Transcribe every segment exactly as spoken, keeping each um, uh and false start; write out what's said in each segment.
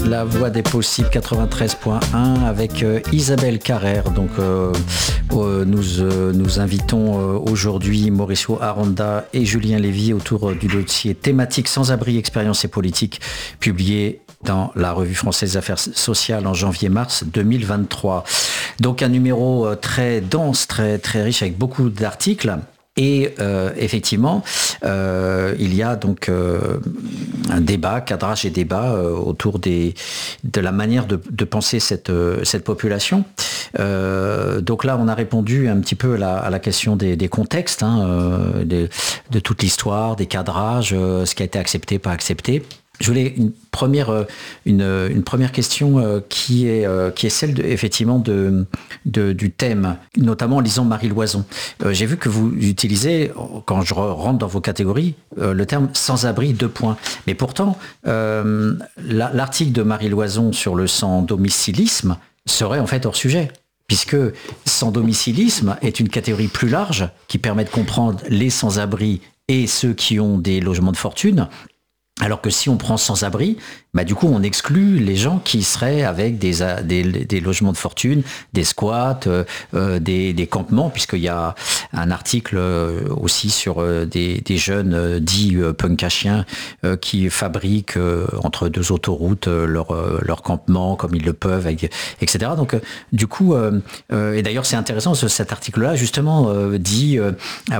La Voix des Possibles quatre-vingt-treize point un avec euh, Isabelle Carrère. Donc euh, euh, nous, euh, nous invitons euh, aujourd'hui Mauricio Aranda et Julien Lévy autour euh, du dossier thématique Sans-abri, expérience et politique, publié dans la Revue française des affaires sociales en janvier-mars deux mille vingt-trois. Donc un numéro euh, très dense, très, très riche avec beaucoup d'articles. Et euh, effectivement, euh, il y a donc euh, un débat, cadrage et débat euh, autour des, de la manière de, de penser cette, euh, cette population. Euh, donc là, on a répondu un petit peu à la, à la question des, des contextes, hein, euh, de, de toute l'histoire, des cadrages, euh, ce qui a été accepté, pas accepté. Je voulais une première, une, une première question qui est, qui est celle de, effectivement de, de, du thème, notamment en lisant Marie Loison. J'ai vu que vous utilisez, quand je rentre dans vos catégories, le terme sans-abri, deux points. Mais pourtant, euh, l'article de Marie Loison sur le sans-domicilisme serait en fait hors sujet. Puisque sans-domicilisme est une catégorie plus large qui permet de comprendre les sans-abri et ceux qui ont des logements de fortune. Alors que si on prend sans-abri, bah du coup on exclut les gens qui seraient avec des, des, des logements de fortune, des squats, euh, des, des campements, puisqu'il y a un article aussi sur des, des jeunes dits punk à chiens euh, qui fabriquent euh, entre deux autoroutes euh, leur, euh, leur campement comme ils le peuvent, avec, et cetera. Donc euh, du coup, euh, euh, et d'ailleurs c'est intéressant, cet article-là justement euh, dit euh,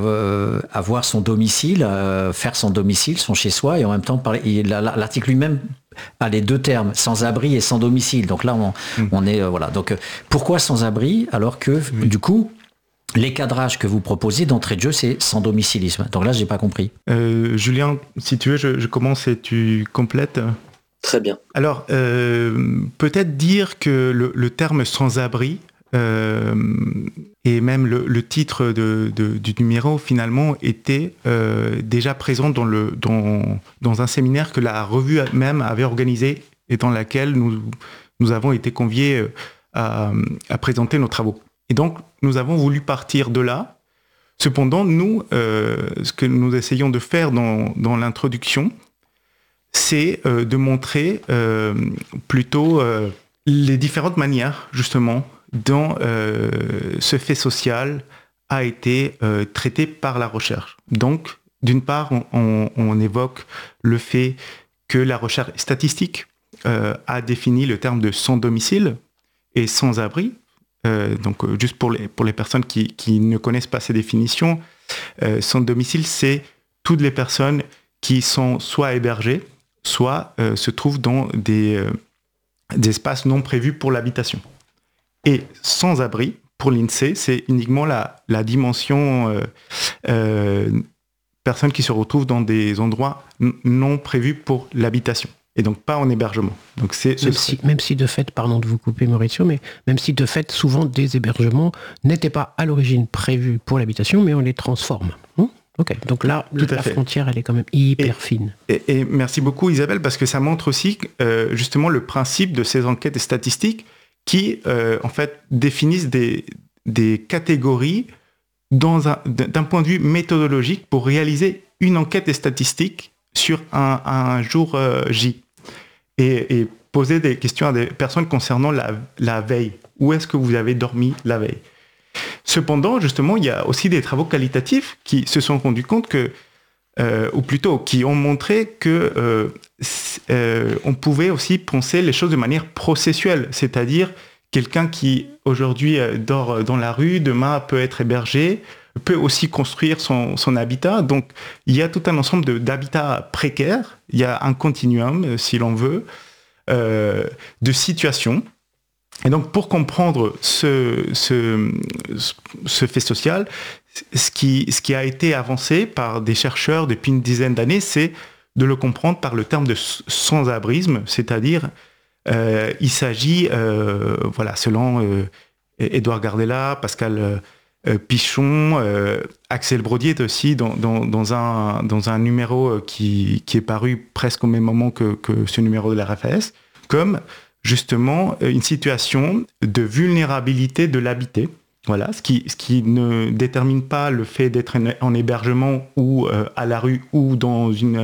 avoir son domicile, euh, faire son domicile, son chez-soi, et en même temps parler, l'article lui-même a les deux termes, sans-abri et sans domicile. Donc là, on, mmh. on est... Euh, voilà. Donc, euh, pourquoi sans-abri alors que, mmh. du coup, les cadrages que vous proposez d'entrée de jeu, c'est sans domicilisme. Donc là, je n'ai pas compris. Euh, Julien, si tu veux, je, je commence et tu complètes. Très bien. Alors, euh, peut-être dire que le, le terme sans-abri, euh, et même le, le titre de, de, du numéro finalement était euh, déjà présent dans, le, dans, dans un séminaire que la revue même avait organisé et dans laquelle nous, nous avons été conviés à, à présenter nos travaux. Et donc nous avons voulu partir de là. Cependant, nous, euh, ce que nous essayons de faire dans, dans l'introduction, c'est euh, de montrer euh, plutôt euh, les différentes manières justement dont euh, ce fait social a été euh, traité par la recherche. Donc, d'une part, on, on, on évoque le fait que la recherche statistique euh, a défini le terme de sans-domicile et sans-abri. Euh, donc, juste pour les, pour les personnes qui, qui ne connaissent pas ces définitions, euh, sans-domicile, c'est toutes les personnes qui sont soit hébergées, soit euh, se trouvent dans des, euh, des espaces non prévus pour l'habitation. Et sans-abri, pour l'INSEE, c'est uniquement la, la dimension euh, euh, personnes qui se retrouvent dans des endroits n- non prévus pour l'habitation, et donc pas en hébergement. Donc c'est, même, si, même si de fait, pardon de vous couper Mauricio, mais même si de fait, souvent des hébergements n'étaient pas à l'origine prévus pour l'habitation, mais on les transforme. Hum Ok, donc là, la fait. frontière, elle est quand même hyper et, fine. Et, et merci beaucoup Isabelle, parce que ça montre aussi euh, justement le principe de ces enquêtes et statistiques qui, euh, en fait, définissent des, des catégories dans un, d'un point de vue méthodologique pour réaliser une enquête et statistique sur un, un jour euh, J. Et, et poser des questions à des personnes concernant la, la veille. Où est-ce que vous avez dormi la veille ? Cependant, justement, il y a aussi des travaux qualitatifs qui se sont rendus compte que, euh, ou plutôt qui ont montré que euh, euh, on pouvait aussi penser les choses de manière processuelle, c'est-à-dire quelqu'un qui aujourd'hui dort dans la rue, demain peut être hébergé, peut aussi construire son, son habitat. Donc il y a tout un ensemble de, d'habitats précaires, il y a un continuum, si l'on veut, euh, de situations. Et donc pour comprendre ce, ce, ce fait social, ce qui, ce qui a été avancé par des chercheurs depuis une dizaine d'années, c'est de le comprendre par le terme de sans-abrisme, c'est-à-dire euh, il s'agit, euh, voilà, selon euh, Édouard Gardella, Pascal euh, Pichon, euh, Axel Brodier est aussi dans, dans, dans, un, dans un numéro qui, qui est paru presque au même moment que, que ce numéro de la R F A S, comme justement une situation de vulnérabilité de l'habité. Voilà, ce qui, ce qui ne détermine pas le fait d'être en hébergement ou euh, à la rue ou dans une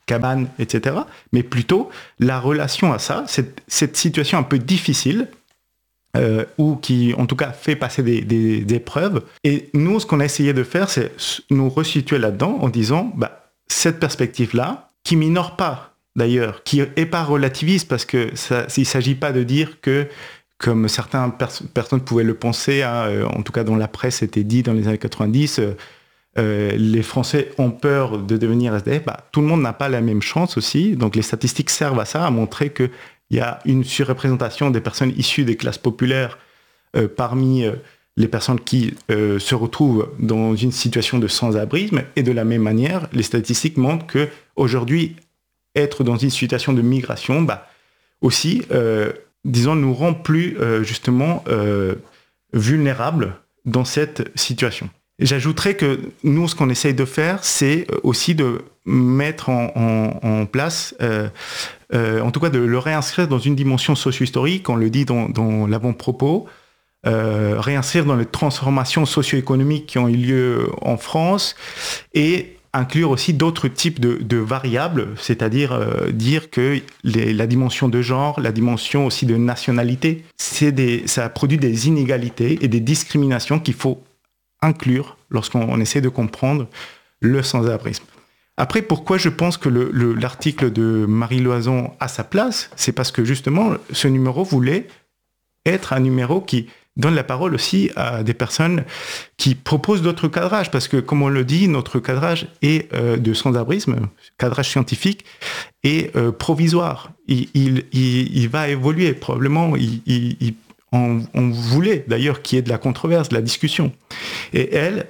cabane, et cetera. Mais plutôt la relation à ça, cette, cette situation un peu difficile, euh, ou qui, en tout cas, fait passer des, des, des épreuves. Et nous, ce qu'on a essayé de faire, c'est nous resituer là-dedans en disant, bah, cette perspective-là, qui minore pas, d'ailleurs, qui n'est pas relativiste, parce qu'il ne s'agit pas de dire que, comme certaines pers- personnes pouvaient le penser, hein, euh, en tout cas dans la presse, c'était dit dans les années quatre-vingt-dix, euh, euh, les Français ont peur de devenir S D F. Bah, tout le monde n'a pas la même chance aussi. Donc les statistiques servent à ça, à montrer qu'il y a une surreprésentation des personnes issues des classes populaires euh, parmi euh, les personnes qui euh, se retrouvent dans une situation de sans-abrisme. Et de la même manière, les statistiques montrent qu'aujourd'hui, être dans une situation de migration, bah, aussi... Euh, disons, nous rend plus euh, justement euh, vulnérables dans cette situation. Et j'ajouterais que nous, ce qu'on essaye de faire, c'est aussi de mettre en, en, en place, euh, euh, en tout cas de le réinscrire dans une dimension socio-historique, on le dit dans, dans l'avant-propos, euh, réinscrire dans les transformations socio-économiques qui ont eu lieu en France et inclure aussi d'autres types de, de variables, c'est-à-dire euh, dire que les, la dimension de genre, la dimension aussi de nationalité, c'est des, ça produit des inégalités et des discriminations qu'il faut inclure lorsqu'on essaie de comprendre le sans-abrisme. Après, pourquoi je pense que le, le, l'article de Marie Loison a sa place, c'est parce que justement, ce numéro voulait être un numéro qui donne la parole aussi à des personnes qui proposent d'autres cadrages, parce que, comme on le dit, notre cadrage est euh, de sans-abrisme, cadrage scientifique, et euh, provisoire. Il, il, il, il va évoluer, probablement. Il, il, il, on, on voulait, d'ailleurs, qu'il y ait de la controverse, de la discussion. Et elle,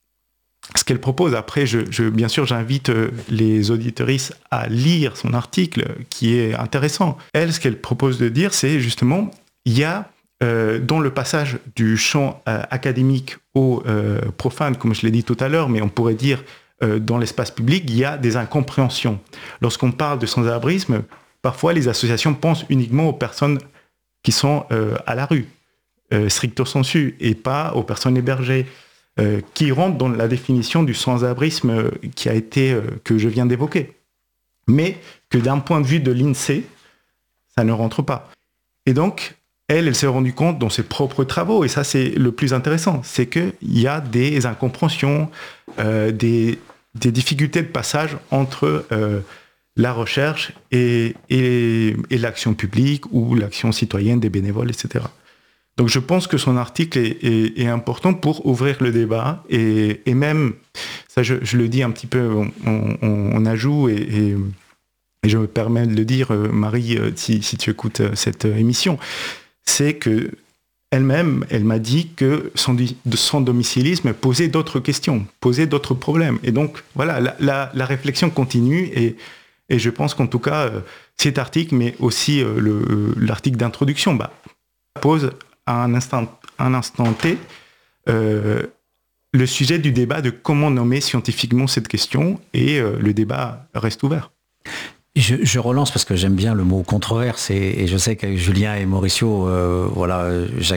ce qu'elle propose, après, je, je, bien sûr, j'invite les auditeuristes à lire son article, qui est intéressant. Elle, ce qu'elle propose de dire, c'est justement, il y a Euh, dans le passage du champ euh, académique au euh, profane, comme je l'ai dit tout à l'heure, mais on pourrait dire euh, dans l'espace public, il y a des incompréhensions. Lorsqu'on parle de sans-abrisme, parfois les associations pensent uniquement aux personnes qui sont euh, à la rue, euh, stricto sensu, et pas aux personnes hébergées, euh, qui rentrent dans la définition du sans-abrisme euh, qui a été, euh, que je viens d'évoquer. Mais que d'un point de vue de l'INSEE, ça ne rentre pas. Et donc, Elle, elle s'est rendue compte dans ses propres travaux, et ça c'est le plus intéressant, c'est qu'il y a des incompréhensions, euh, des, des difficultés de passage entre euh, la recherche et, et, et l'action publique ou l'action citoyenne des bénévoles, et cetera. Donc je pense que son article est, est, est important pour ouvrir le débat, et, et même, ça je, je le dis un petit peu en, en, en ajout, et, et, et je me permets de le dire, Marie, si, si tu écoutes cette émission, c'est que elle-même, elle m'a dit que son, son domicilisme posait d'autres questions, posait d'autres problèmes. Et donc, voilà, la, la, la réflexion continue, et, et je pense qu'en tout cas, cet article, mais aussi le, l'article d'introduction, bah, pose à un instant, un instant T euh, le sujet du débat de comment nommer scientifiquement cette question, et euh, le débat reste ouvert. Je, je relance parce que j'aime bien le mot controverse, et, et je sais qu'avec Julien et Mauricio, euh, voilà,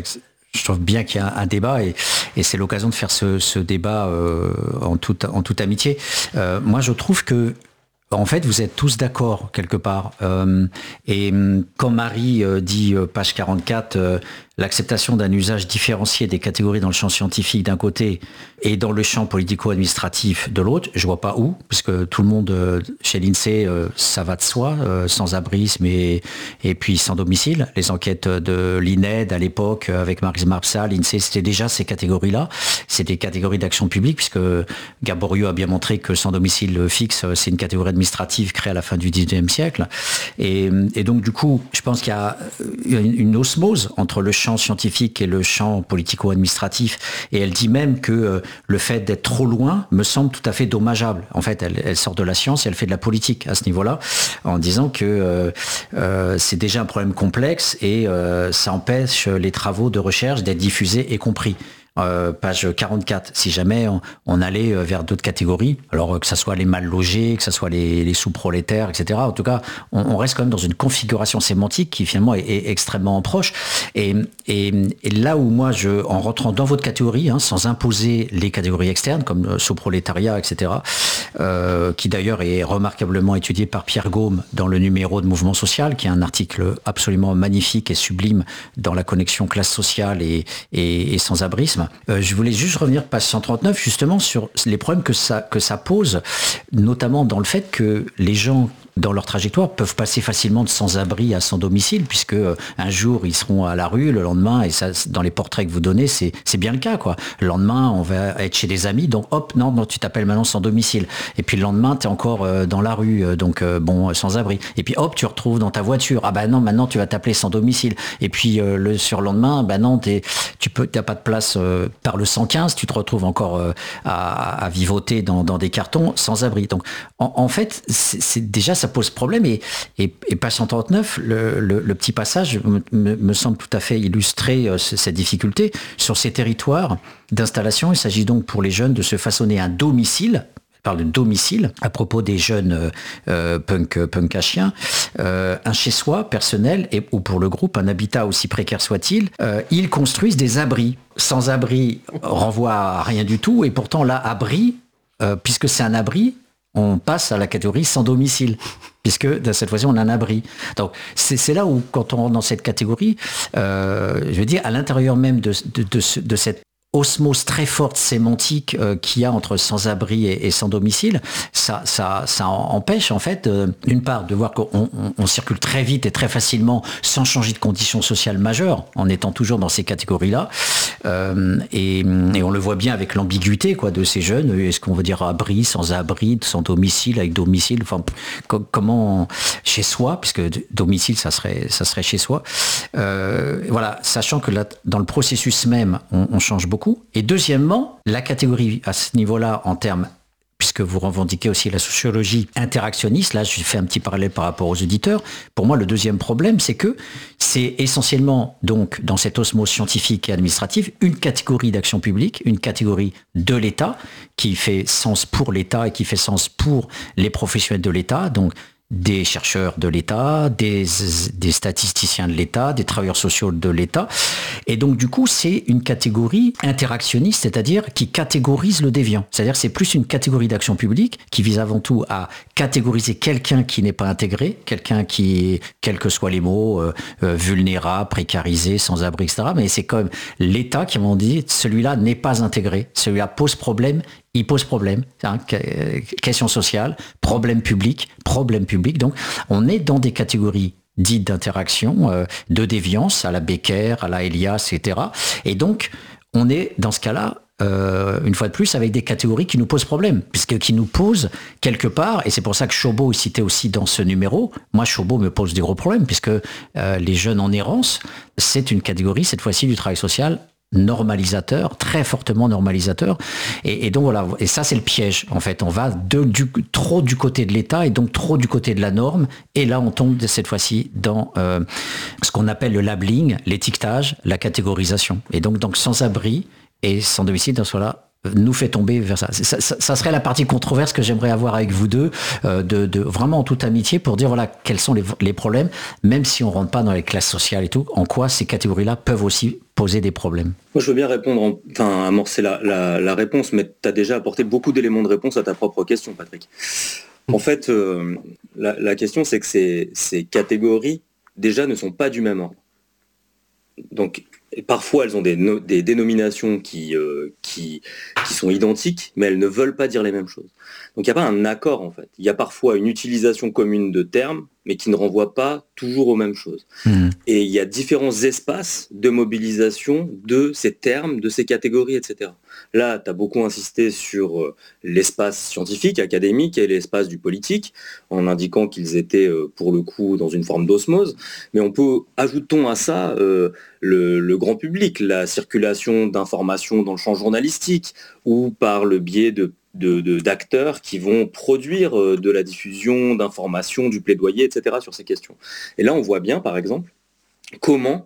je trouve bien qu'il y a un, un débat, et, et c'est l'occasion de faire ce, ce débat euh, en, toute, en toute amitié. Euh, moi, je trouve que en fait, vous êtes tous d'accord quelque part. Euh, et quand Marie euh, dit, euh, page quarante-quatre, euh, l'acceptation d'un usage différencié des catégories dans le champ scientifique d'un côté et dans le champ politico-administratif de l'autre, je vois pas où, parce que tout le monde, euh, chez l'INSEE, euh, ça va de soi, euh, sans-abrisme et, et puis sans domicile. Les enquêtes de l'I N E D à l'époque, avec Maryse Marpsal, l'INSEE, c'était déjà ces catégories-là. C'est des catégories d'action publique, puisque Gaboriau a bien montré que sans domicile fixe, c'est une catégorie administrative créée à la fin du dix-neuvième siècle. Et, et donc, du coup, je pense qu'il y a une, une osmose entre le champ scientifique et le champ politico-administratif. Et elle dit même que euh, le fait d'être trop loin me semble tout à fait dommageable. En fait, elle, elle sort de la science et elle fait de la politique à ce niveau-là, en disant que euh, euh, c'est déjà un problème complexe, et euh, ça empêche les travaux de recherche d'être diffusés et compris. euh, page quarante-quatre, si jamais on, on allait vers d'autres catégories, alors que ce soit les mal logés, que ce soit les, les sous-prolétaires, et cetera. En tout cas, on, on reste quand même dans une configuration sémantique qui finalement est, est extrêmement proche. Et, et, et là où moi, je, en rentrant dans votre catégorie, hein, sans imposer les catégories externes, comme sous-prolétariat, et cetera, euh, qui d'ailleurs est remarquablement étudié par Pierre Gaume dans le numéro de Mouvement Social, qui est un article absolument magnifique et sublime dans la connexion classe sociale et, et, et sans-abrisme. Euh, je voulais juste revenir, page cent trente-neuf, justement sur les problèmes que ça, que ça pose, notamment dans le fait que les gens dans leur trajectoire peuvent passer facilement de sans-abri à sans domicile, puisque euh, un jour ils seront à la rue, le lendemain, et ça dans les portraits que vous donnez, c'est, c'est bien le cas, quoi. Le lendemain, on va être chez des amis, donc hop, non, non tu t'appelles maintenant sans domicile. Et puis le lendemain, tu es encore euh, dans la rue, euh, donc euh, bon, sans-abri. Et puis hop, tu retrouves dans ta voiture, ah ben bah non, maintenant tu vas t'appeler sans domicile. Et puis euh, le surlendemain, ben bah non, t'es, tu peux, t'as pas de place euh, par le cent quinze, tu te retrouves encore euh, à, à vivoter dans, dans des cartons sans-abri. Donc en, en fait, c'est, c'est déjà ça pose problème et, et, et page cent trente-neuf, le, le, le petit passage me, me, me semble tout à fait illustrer euh, cette difficulté. Sur ces territoires d'installation, il s'agit donc pour les jeunes de se façonner un domicile. Je parle de domicile à propos des jeunes euh, punk, punkachiens, euh, un chez-soi personnel et, ou pour le groupe un habitat aussi précaire soit-il. Euh, ils construisent des abris. Sans abri renvoie à rien du tout et pourtant là, abri, euh, puisque c'est un abri, on passe à la catégorie sans domicile, puisque cette fois-ci on a un abri. Donc c'est, c'est là où, quand on rentre dans cette catégorie, euh, je veux dire, à l'intérieur même de, de, de, de cette osmose très forte sémantique euh, qu'il y a entre sans-abri et, et sans domicile, ça, ça, ça empêche en fait, euh, d'une part, de voir qu'on on, on circule très vite et très facilement sans changer de conditions sociales majeures, en étant toujours dans ces catégories-là. Euh, et, et on le voit bien avec l'ambiguïté quoi, de ces jeunes. Est-ce qu'on veut dire abri, sans-abri, sans domicile, avec domicile, enfin, com- comment chez soi, puisque domicile, ça serait, ça serait chez soi. Euh, voilà, sachant que là, dans le processus même, on, on change beaucoup. Et deuxièmement, la catégorie à ce niveau-là, en termes, puisque vous revendiquez aussi la sociologie interactionniste, là je fais un petit parallèle par rapport aux auditeurs, pour moi le deuxième problème c'est que c'est essentiellement donc dans cette osmose scientifique et administrative une catégorie d'action publique, une catégorie de l'État qui fait sens pour l'État et qui fait sens pour les professionnels de l'État, donc des chercheurs de l'État, des, des statisticiens de l'État, des travailleurs sociaux de l'État. Et donc, du coup, c'est une catégorie interactionniste, c'est-à-dire qui catégorise le déviant. C'est-à-dire que c'est plus une catégorie d'action publique qui vise avant tout à catégoriser quelqu'un qui n'est pas intégré, quelqu'un qui est, quels que soient les mots, euh, euh, vulnérable, précarisé, sans-abri, et cetera. Mais c'est quand même l'État qui m'a dit, celui-là n'est pas intégré, celui-là pose problème, il pose problème, hein, question sociale, problème public, problème public. Donc, on est dans des catégories dites d'interaction, euh, de déviance, à la Becker, à la Elias, et cetera. Et donc, on est dans ce cas-là, euh, une fois de plus, avec des catégories qui nous posent problème, puisque qui nous posent quelque part, et c'est pour ça que Chauveau est cité aussi dans ce numéro. Moi, Chauveau me pose des gros problèmes, puisque euh, les jeunes en errance, c'est une catégorie, cette fois-ci, du travail social normalisateur, très fortement normalisateur. Et, et donc voilà, et ça c'est le piège. En fait, on va de, du, trop du côté de l'État et donc trop du côté de la norme. Et là, on tombe cette fois-ci dans euh, ce qu'on appelle le labeling, l'étiquetage, la catégorisation. Et donc, donc sans-abri et sans domicile, dans ce cas-là, nous fait tomber vers ça. Ça, ça. ça serait la partie controverse que j'aimerais avoir avec vous deux, euh, de, de vraiment en toute amitié, pour dire voilà quels sont les, les problèmes, même si on rentre pas dans les classes sociales et tout, en quoi ces catégories-là peuvent aussi poser des problèmes. Moi, je veux bien répondre, en, enfin amorcer la, la, la réponse, mais tu as déjà apporté beaucoup d'éléments de réponse à ta propre question, Patrick. En fait, euh, la, la question, c'est que ces, ces catégories, déjà, ne sont pas du même ordre. Donc, et parfois, elles ont des, no- des dénominations qui, euh, qui, qui sont identiques, mais elles ne veulent pas dire les mêmes choses. Donc, il n'y a pas un accord, en fait. Il y a parfois une utilisation commune de termes, mais qui ne renvoie pas toujours aux mêmes choses. Mmh. Et il y a différents espaces de mobilisation de ces termes, de ces catégories, et cetera. Là, tu as beaucoup insisté sur euh, l'espace scientifique, académique, et l'espace du politique, en indiquant qu'ils étaient, euh, pour le coup, dans une forme d'osmose. Mais on peut, ajoutons à ça, euh, le, le grand public, la circulation d'informations dans le champ journalistique, ou par le biais de De, de, d'acteurs qui vont produire de la diffusion d'informations, du plaidoyer, et cetera sur ces questions. Et là, on voit bien, par exemple, comment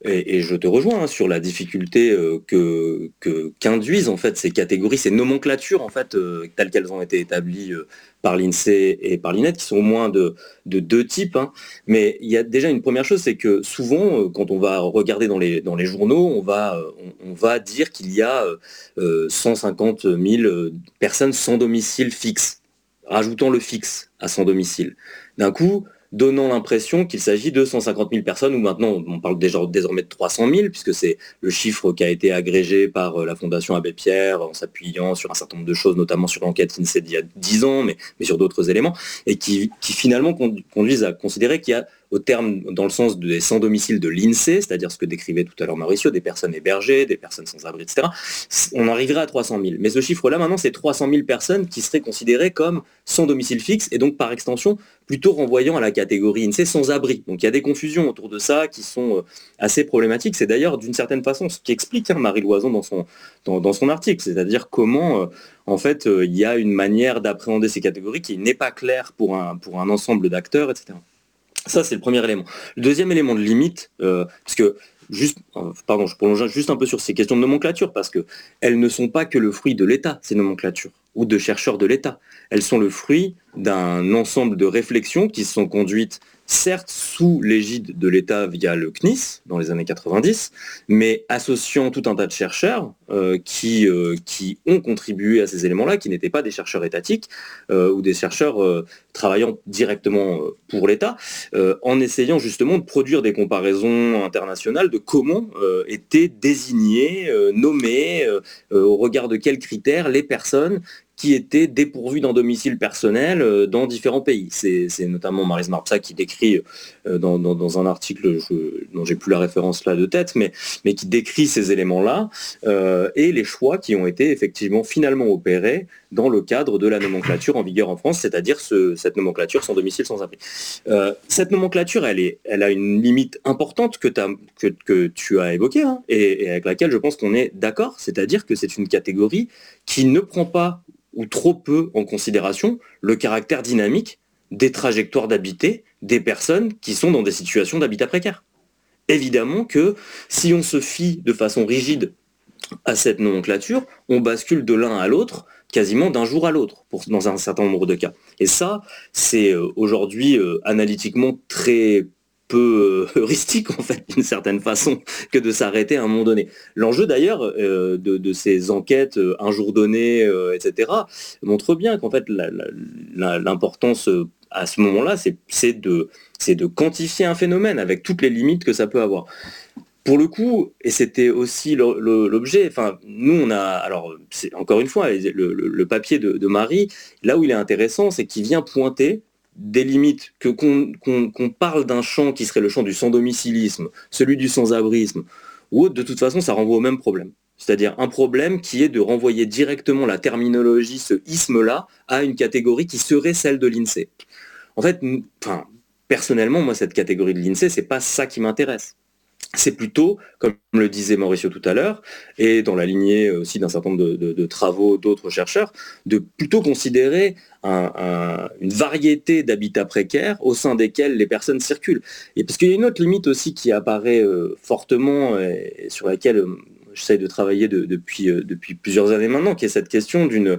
Et, et je te rejoins hein, sur la difficulté euh, que, que, qu'induisent en fait ces catégories, ces nomenclatures en fait euh, telles qu'elles ont été établies euh, par l'INSEE et par l'I N E T, qui sont au moins de, de deux types. Hein. Mais il y a déjà une première chose, c'est que souvent, euh, quand on va regarder dans les, dans les journaux, on va, euh, on, on va dire qu'il y a euh, cent cinquante mille personnes sans domicile fixe, rajoutant le fixe à sans domicile. D'un coup, donnant l'impression qu'il s'agit de cent cinquante mille personnes, ou maintenant on parle déjà désormais de trois cent mille, puisque c'est le chiffre qui a été agrégé par la Fondation Abbé Pierre, en s'appuyant sur un certain nombre de choses, notamment sur l'enquête INSEE d'il y a dix ans, mais, mais sur d'autres éléments, et qui, qui finalement conduisent à considérer qu'il y a, au terme, dans le sens des sans domicile de l'INSEE, c'est-à-dire ce que décrivait tout à l'heure Mauricio, des personnes hébergées, des personnes sans abri, et cetera, on arriverait à trois cent mille. Mais ce chiffre-là, maintenant, c'est trois cent mille personnes qui seraient considérées comme sans domicile fixe, et donc par extension, plutôt renvoyant à la catégorie INSEE sans abri. Donc il y a des confusions autour de ça qui sont assez problématiques. C'est d'ailleurs d'une certaine façon ce qu'explique hein, Marie Loison dans son, dans, dans son article, c'est-à-dire comment euh, en fait euh, il y a une manière d'appréhender ces catégories qui n'est pas claire pour un, pour un ensemble d'acteurs, et cetera. Ça, c'est le premier élément. Le deuxième élément de limite, euh, parce que Juste, pardon, je prolonge juste un peu sur ces questions de nomenclature, parce qu'elles ne sont pas que le fruit de l'État, ces nomenclatures, ou de chercheurs de l'État. Elles sont le fruit d'un ensemble de réflexions qui se sont conduites, certes sous l'égide de l'État via le C N I S dans les années quatre-vingt-dix, mais associant tout un tas de chercheurs euh, qui, euh, qui ont contribué à ces éléments-là, qui n'étaient pas des chercheurs étatiques euh, ou des chercheurs euh, travaillant directement pour l'État, euh, en essayant justement de produire des comparaisons internationales de comment euh, étaient désignées, euh, nommées, euh, euh, au regard de quels critères les personnes qui étaient dépourvus d'un domicile personnel euh, dans différents pays. C'est, c'est notamment Maryse Marpsa qui décrit euh, dans, dans, dans un article je, dont j'ai plus la référence là de tête, mais, mais qui décrit ces éléments-là euh, et les choix qui ont été effectivement finalement opérés dans le cadre de la nomenclature en vigueur en France, c'est-à-dire ce, cette nomenclature sans domicile, sans abri. Euh, cette nomenclature, elle, est, elle a une limite importante que, que, que tu as évoquée hein, et, et avec laquelle je pense qu'on est d'accord, c'est-à-dire que c'est une catégorie qui ne prend pas ou trop peu en considération le caractère dynamique des trajectoires d'habiter des personnes qui sont dans des situations d'habitat précaire. Évidemment que si on se fie de façon rigide à cette nomenclature, on bascule de l'un à l'autre quasiment d'un jour à l'autre pour, dans un certain nombre de cas. Et ça, c'est euh, aujourd'hui euh, analytiquement très peu heuristique en fait d'une certaine façon que de s'arrêter à un moment donné. L'enjeu d'ailleurs euh, de, de ces enquêtes euh, un jour donné, euh, et cetera montre bien qu'en fait la, la, l'importance euh, à ce moment-là, c'est, c'est, de, c'est de quantifier un phénomène avec toutes les limites que ça peut avoir. Pour le coup, et c'était aussi le, le, l'objet, enfin, nous on a, alors c'est, encore une fois, le, le, le papier de, de Marie, là où il est intéressant, c'est qu'il vient pointer des limites, que qu'on, qu'on, qu'on parle d'un champ qui serait le champ du sans-domicilisme, celui du sans-abrisme, ou autre, de toute façon, ça renvoie au même problème. C'est-à-dire un problème qui est de renvoyer directement la terminologie, ce isme-là, à une catégorie qui serait celle de l'INSEE. En fait, enfin, personnellement, moi, cette catégorie de l'INSEE, c'est pas ça qui m'intéresse. C'est plutôt, comme le disait Mauricio tout à l'heure, et dans la lignée aussi d'un certain nombre de, de, de travaux d'autres chercheurs, de plutôt considérer un, un, une variété d'habitats précaires au sein desquels les personnes circulent. Et parce qu'il y a une autre limite aussi qui apparaît euh, fortement et, et sur laquelle euh, j'essaie de travailler de, depuis, euh, depuis plusieurs années maintenant, qui est cette question d'une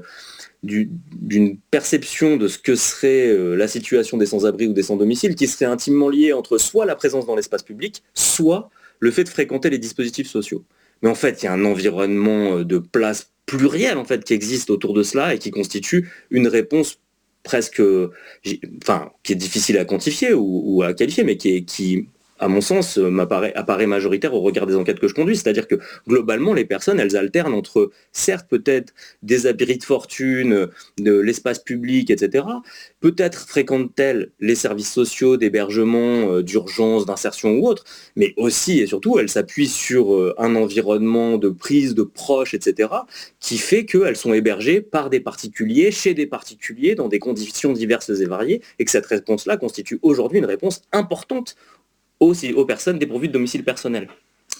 d'une perception de ce que serait euh, la situation des sans-abri ou des sans-domicile qui serait intimement liée entre soit la présence dans l'espace public, soit le fait de fréquenter les dispositifs sociaux. Mais en fait, il y a un environnement de place pluriel en fait, qui existe autour de cela et qui constitue une réponse presque, enfin, qui est difficile à quantifier ou, ou à qualifier, mais qui est, qui, à mon sens, m'apparaît, apparaît majoritaire au regard des enquêtes que je conduis. C'est-à-dire que, globalement, les personnes, elles alternent entre, certes, peut-être des abris de fortune, de l'espace public, et cetera. Peut-être fréquentent-elles les services sociaux, d'hébergement, d'urgence, d'insertion ou autre, mais aussi et surtout, elles s'appuient sur un environnement de prise de proches, et cetera, qui fait qu'elles sont hébergées par des particuliers, chez des particuliers, dans des conditions diverses et variées, et que cette réponse-là constitue aujourd'hui une réponse importante Aux, aux personnes dépourvues de domicile personnel.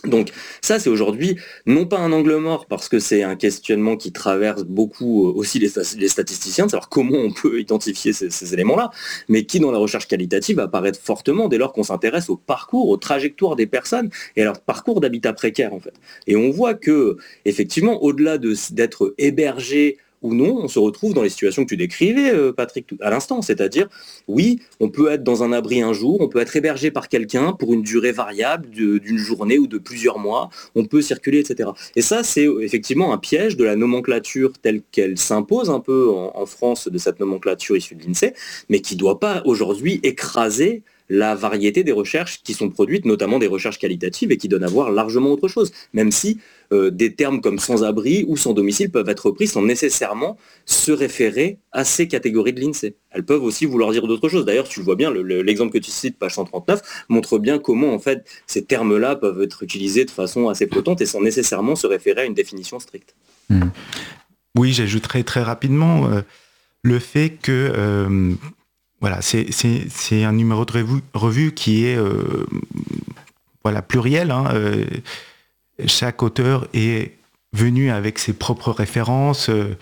Donc ça, c'est aujourd'hui non pas un angle mort, parce que c'est un questionnement qui traverse beaucoup aussi les, les statisticiens, de savoir comment on peut identifier ces, ces éléments-là, mais qui dans la recherche qualitative apparaît fortement dès lors qu'on s'intéresse au parcours, aux trajectoires des personnes et à leur parcours d'habitat précaire en fait. Et on voit que effectivement, au-delà de, d'être hébergé ou non, on se retrouve dans les situations que tu décrivais, Patrick, à l'instant. C'est-à-dire, oui, on peut être dans un abri un jour, on peut être hébergé par quelqu'un pour une durée variable de, d'une journée ou de plusieurs mois, on peut circuler, et cetera. Et ça, c'est effectivement un piège de la nomenclature telle qu'elle s'impose un peu en, en France, de cette nomenclature issue de l'INSEE, mais qui ne doit pas aujourd'hui écraser la variété des recherches qui sont produites, notamment des recherches qualitatives, et qui donnent à voir largement autre chose, même si euh, des termes comme sans-abri ou sans domicile peuvent être repris sans nécessairement se référer à ces catégories de l'INSEE. Elles peuvent aussi vouloir dire d'autres choses. D'ailleurs, tu le vois bien, le, le, l'exemple que tu cites, page cent trente-neuf, montre bien comment en fait ces termes-là peuvent être utilisés de façon assez flottante et sans nécessairement se référer à une définition stricte. Mmh. Oui, j'ajouterais très rapidement euh, le fait que euh, Voilà, c'est, c'est, c'est un numéro de revue, revue qui est euh, voilà, pluriel. Hein, euh, chaque auteur est venu avec ses propres références. Euh,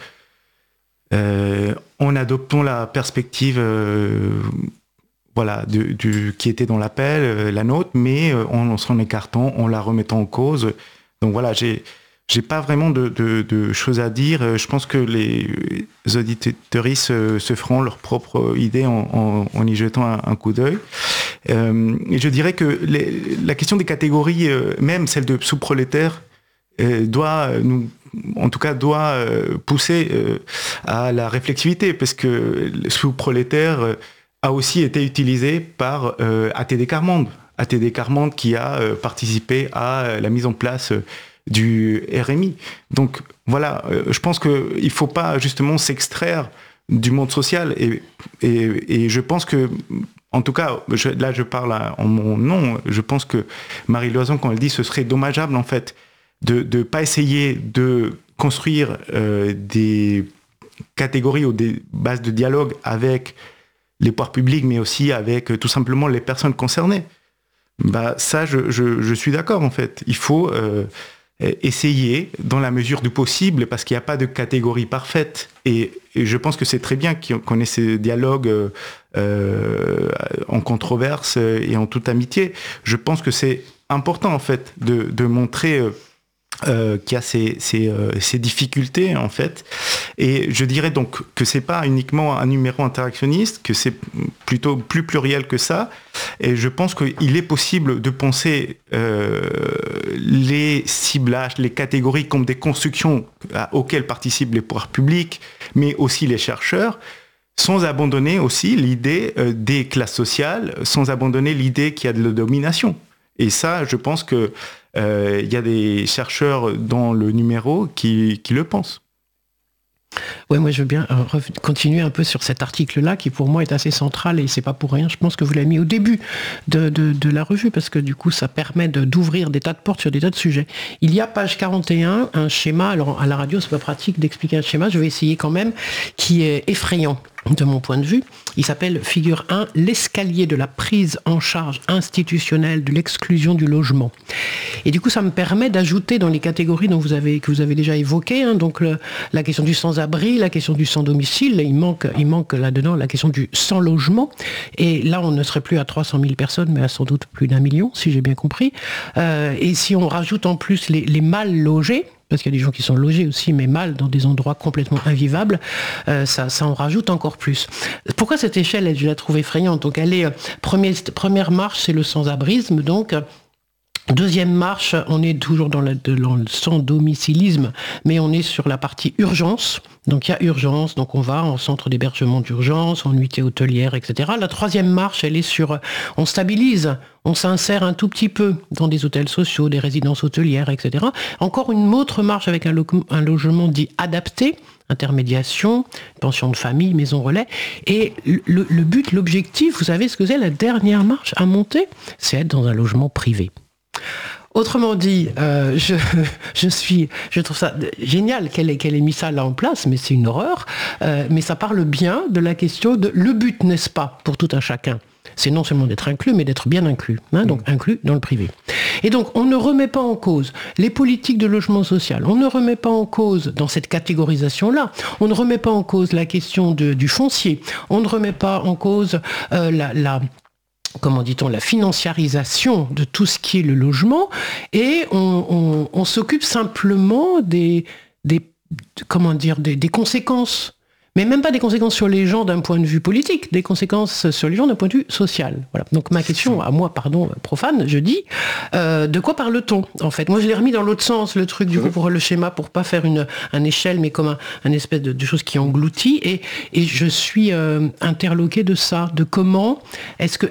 euh, en adoptant la perspective euh, voilà, du, du, qui était dans l'appel, euh, la nôtre, mais euh, en, en s'en écartant, en la remettant en cause. Donc voilà, j'ai... J'ai pas vraiment de, de, de choses à dire. Je pense que les auditeurs se, se feront leur propre idée en, en, en y jetant un, un coup d'œil. Euh, et je dirais que les, la question des catégories, euh, même celle de sous-prolétaires, euh, doit nous, en tout cas, doit euh, pousser euh, à la réflexivité, parce que le sous-prolétaire euh, a aussi été utilisé par euh, A T D Carmonde. A T D Carmonde qui a euh, participé à la mise en place euh, du R M I. Donc voilà, euh, je pense qu'il ne faut pas justement s'extraire du monde social et, et, et je pense que, en tout cas, je, là je parle en mon nom, je pense que Marie Loison, quand elle dit ce serait dommageable en fait de ne pas essayer de construire euh, des catégories ou des bases de dialogue avec les pouvoirs publics, mais aussi avec euh, tout simplement les personnes concernées. Bah, ça, je, je, je suis d'accord en fait. Il faut... Euh, essayer dans la mesure du possible, parce qu'il n'y a pas de catégorie parfaite. Et, et je pense que c'est très bien qu'on ait ces dialogues euh, en controverse et en toute amitié. Je pense que c'est important, en fait, de, de montrer euh, euh, qu'il y a ces, ces, euh, ces difficultés, en fait. Et je dirais donc que c'est pas uniquement un numéro interactionniste, que c'est plutôt plus pluriel que ça. Et je pense qu'il est possible de penser euh, les ciblages, les catégories comme des constructions auxquelles participent les pouvoirs publics, mais aussi les chercheurs, sans abandonner aussi l'idée euh, des classes sociales, sans abandonner l'idée qu'il y a de la domination. Et ça, je pense qu'il euh, y a des chercheurs dans le numéro qui, qui le pensent. Oui, moi je veux bien euh, continuer un peu sur cet article-là qui pour moi est assez central et c'est pas pour rien. Je pense que vous l'avez mis au début de, de, de la revue parce que du coup ça permet de, d'ouvrir des tas de portes sur des tas de sujets. Il y a page quarante et un, un schéma, alors à la radio c'est pas pratique d'expliquer un schéma, je vais essayer quand même, qui est effrayant de mon point de vue. Il s'appelle figure un, l'escalier de la prise en charge institutionnelle de l'exclusion du logement. Et du coup, ça me permet d'ajouter dans les catégories dont vous avez, que vous avez déjà évoquées, hein, donc le, la question du sans-abri, la question du sans-domicile, il manque, il manque là-dedans la question du sans-logement. Et là, on ne serait plus à trois cent mille personnes, mais à sans doute plus d'un million, si j'ai bien compris. Euh, et si on rajoute en plus les, les mal logés, parce qu'il y a des gens qui sont logés aussi, mais mal, dans des endroits complètement invivables, euh, ça, ça en rajoute encore plus. Pourquoi cette échelle, elle, je la trouve effrayante. Donc elle est, euh, première, première marche, c'est le sans-abrisme, donc... Deuxième marche, on est toujours dans, la, dans le sans-domicilisme, mais on est sur la partie urgence. Donc il y a urgence, donc on va en centre d'hébergement d'urgence, en nuitée hôtelière, et cetera. La troisième marche, elle est sur, on stabilise, on s'insère un tout petit peu dans des hôtels sociaux, des résidences hôtelières, et cetera. Encore une autre marche avec un, lo- un logement dit adapté, intermédiation, pension de famille, maison relais. Et le, le but, l'objectif, vous savez ce que c'est, la dernière marche à monter, c'est être dans un logement privé. Autrement dit, euh, je, je suis, je trouve ça génial qu'elle ait, qu'elle ait mis ça là en place, mais c'est une horreur. Euh, mais ça parle bien de la question de le but, n'est-ce pas, pour tout un chacun. C'est non seulement d'être inclus, mais d'être bien inclus, hein, donc inclus dans le privé. Et donc, on ne remet pas en cause les politiques de logement social, on ne remet pas en cause, dans cette catégorisation-là, on ne remet pas en cause la question de, du foncier, on ne remet pas en cause euh, la... la comment dit-on, la financiarisation de tout ce qui est le logement, et on, on, on s'occupe simplement des, des, comment dire, des, des conséquences. Mais même pas des conséquences sur les gens d'un point de vue politique, des conséquences sur les gens d'un point de vue social. Voilà. Donc ma question, à moi, pardon, profane, je dis, euh, de quoi parle-t-on, en fait? Moi, je l'ai remis dans l'autre sens, le truc, du coup, pour le schéma, pour pas faire une, un échelle, mais comme un, un espèce de, de chose qui engloutit. Et, et je suis euh, interloquée de ça, de comment est-ce que